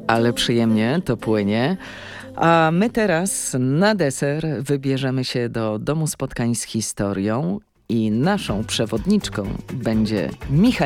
ale przyjemnie to płynie. A my teraz na deser wybierzemy się do Domu Spotkań z Historią i naszą przewodniczką będzie Michał